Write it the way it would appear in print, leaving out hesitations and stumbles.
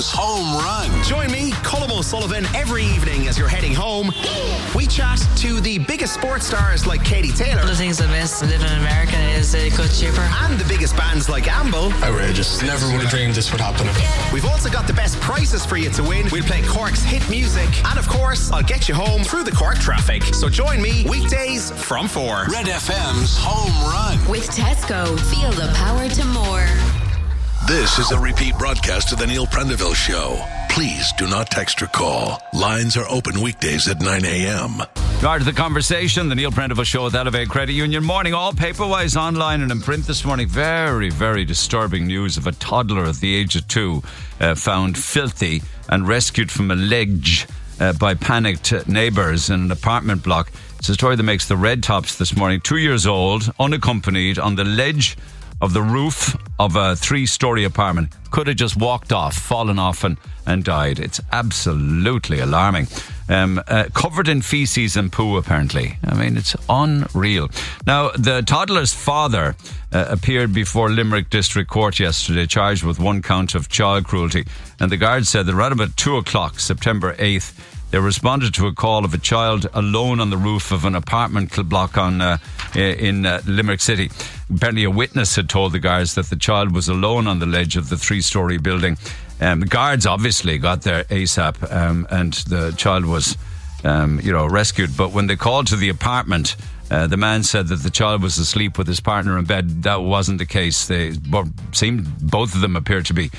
FM's Home Run. Join me, Colm O'Sullivan, every evening as you're heading home. We chat to the biggest sports stars like Katie Taylor. One of the things I miss living in America is it got cheaper. And the biggest bands like Amble. Outrageous. Never would have dreamed this would happen. We've also got the best prizes for you to win. We'll play Cork's hit music. And of course, I'll get you home through the Cork traffic. So join me weekdays from 4. Red FM's Home Run. With Tesco, feel the power to more. This is a repeat broadcast of the Neil Prendeville Show. Please do not text or call. Lines are open weekdays at 9 a.m. Part of the conversation, the Neil Prendeville Show with Elevate Credit Union. Morning, all paperwise, online and in print this morning. Very, very disturbing news of a toddler at the age of 2 found filthy and rescued from a ledge by panicked neighbours in an apartment block. It's a story that makes the red tops this morning. 2 years old, unaccompanied, on the ledge of the roof of a 3-story apartment. Could have just walked off, fallen off and died. It's absolutely alarming. Covered in feces and poo, apparently. I mean, it's unreal. Now, the toddler's father appeared before Limerick District Court yesterday, charged with 1 count of child cruelty. And the guard said that around about 2 o'clock, September 8th, they responded to a call of a child alone on the roof of an apartment block in Limerick City. Apparently a witness had told the guards that the child was alone on the ledge of the 3-story building. The guards obviously got there ASAP, and the child was rescued. But when they called to the apartment, the man said that the child was asleep with his partner in bed. That wasn't the case. Both of them appeared to be